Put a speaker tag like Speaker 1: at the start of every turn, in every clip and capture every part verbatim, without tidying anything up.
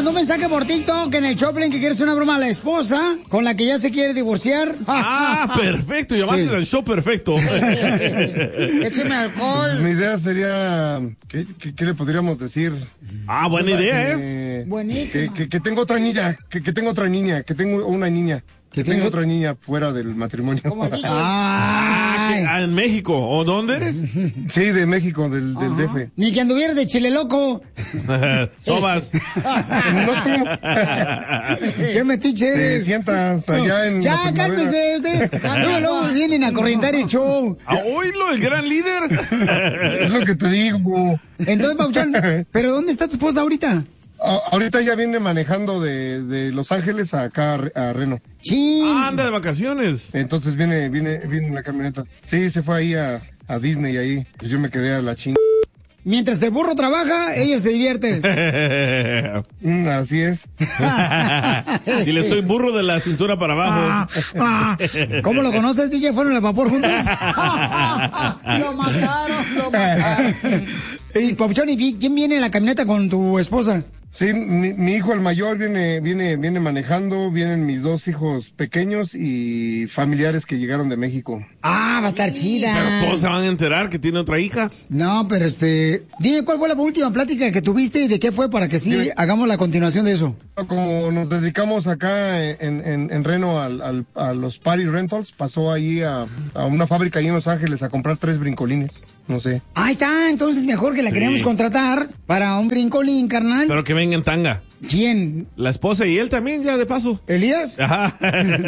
Speaker 1: mandó un mensaje por TikTok en el Choplin que quiere hacer una broma a la esposa con la que ya se quiere divorciar.
Speaker 2: Ah, perfecto. Llamaste
Speaker 1: Sí.
Speaker 2: al show perfecto.
Speaker 1: Écheme alcohol.
Speaker 3: Mi idea sería, ¿qué, qué, qué le podríamos decir?
Speaker 2: Ah, buena idea, ¿eh?
Speaker 3: Eh,
Speaker 1: Buenísima.
Speaker 3: Que, que, que tengo otra niña, que, que tengo otra niña, que tengo una niña. Que tengo
Speaker 1: tienes-
Speaker 3: otra niña fuera del matrimonio.
Speaker 2: Ah,
Speaker 1: Ay.
Speaker 2: ¿qué? Ah, en México. ¿O dónde eres?
Speaker 3: Sí, de México, del, del D F.
Speaker 1: Ni que anduvieras de chile loco.
Speaker 2: Sobas.
Speaker 3: No tú.
Speaker 1: ¿Qué metiche
Speaker 3: Te
Speaker 1: eres?
Speaker 3: sientas allá en...
Speaker 1: Ya,
Speaker 3: la primavera.
Speaker 1: cálmese ustedes. Luego, luego vienen a corrientar el show.
Speaker 2: Ah, oílo, el gran líder.
Speaker 3: Es lo que te digo.
Speaker 1: Entonces, Pauchón, ¿pero dónde está tu esposa ahorita?
Speaker 3: A- ahorita ya viene manejando de, de Los Ángeles a acá a, Re- a Reno.
Speaker 1: Sí.
Speaker 2: Ah, anda de vacaciones.
Speaker 3: Entonces viene, viene, viene en la camioneta. Sí, se fue ahí a, a Disney ahí. Pues yo me quedé a la ching.
Speaker 1: Mientras el burro trabaja, ella se divierte.
Speaker 3: Mm, así es.
Speaker 2: Si le soy burro de la cintura para abajo.
Speaker 1: Ah, ah. ¿Cómo lo conoces, D J? ¿Fueron al vapor juntos? Lo mataron, lo mataron. Y Pauchón, ¿y quién viene en la camioneta con tu esposa?
Speaker 3: Sí, mi, mi hijo el mayor viene, viene, viene manejando, vienen mis dos hijos pequeños y familiares que llegaron de México.
Speaker 1: Ah, va a estar chida.
Speaker 2: Pero todos se van a enterar que tiene otra hija.
Speaker 1: No, pero este... Dime, ¿cuál fue la última plática que tuviste y de qué fue para que sí hagamos la continuación de eso?
Speaker 3: Como nos dedicamos acá en, en, en Reno al, al- a los party rentals, pasó ahí a, a una fábrica ahí en Los Ángeles a comprar tres brincolines, no sé.
Speaker 1: Ahí está, entonces mejor que la
Speaker 2: Sí.
Speaker 1: queríamos contratar para un brincolín, carnal.
Speaker 2: Pero que venga en tanga.
Speaker 1: ¿Quién?
Speaker 2: La esposa y él también, ya de paso.
Speaker 1: ¿Elías?
Speaker 2: Ajá.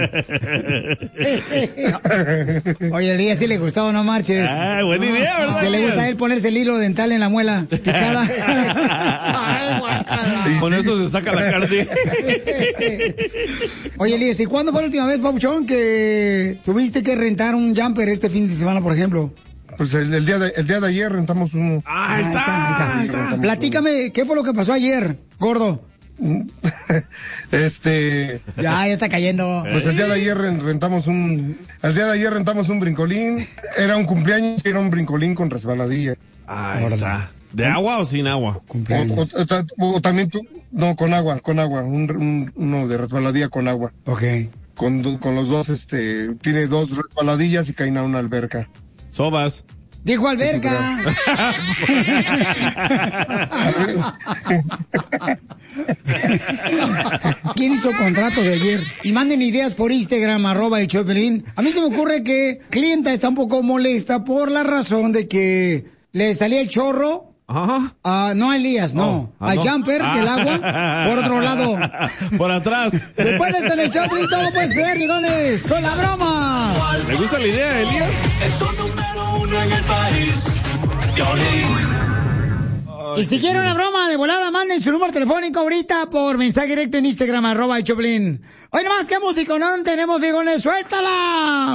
Speaker 1: Oye, Elías sí le gustaba, no marches.
Speaker 2: Ah, buena idea, ¿verdad?
Speaker 1: Es que le gusta a él ponerse el hilo dental en la muela picada.
Speaker 2: Con eso se saca la carne.
Speaker 1: Oye, Elías, ¿y cuándo fue la última vez, Pauchón, que tuviste que rentar un jumper este fin de semana, por ejemplo?
Speaker 3: Pues el, el día de, el día de ayer rentamos uno.
Speaker 2: Ah, ahí está, ahí está.
Speaker 1: Platícame, ¿qué fue lo que pasó ayer, gordo?
Speaker 3: Este,
Speaker 1: Ya, ya está cayendo.
Speaker 3: pues el día de ayer ren- rentamos un, el día de ayer rentamos un brincolín. Era un cumpleaños y era un brincolín con resbaladilla.
Speaker 2: Ahí está. ¿De agua o sin agua?
Speaker 3: O, o- o ta- o también tú, no, con agua, con agua, un, un- uno de resbaladilla con agua.
Speaker 1: Ok.
Speaker 3: Con, do- con los dos, este, tiene dos resbaladillas y cae a una alberca.
Speaker 2: Sobas.
Speaker 1: Dijo alberca. ¿Quién hizo contrato de ayer? Y manden ideas por Instagram, arroba el Choplin. A mí se me ocurre que clienta está un poco molesta por la razón de que le salía el chorro.
Speaker 2: Ajá.
Speaker 1: Ah, no a Elías, no.
Speaker 2: Oh, ah,
Speaker 1: al
Speaker 2: no.
Speaker 1: jumper
Speaker 2: Ah.
Speaker 1: del agua, por otro lado.
Speaker 2: Por atrás.
Speaker 1: Después de esto en el Choplin todo puede ser, migones, con la broma.
Speaker 2: ¿Le gusta la idea, Elías?
Speaker 4: Es un número uno en el país. Piolín.
Speaker 1: Y si quieren una broma de volada, manden su número telefónico ahorita por mensaje directo en Instagram, arroba el Choplin. Oye, nomás, ¿qué música no tenemos, migones? ¡Suéltala!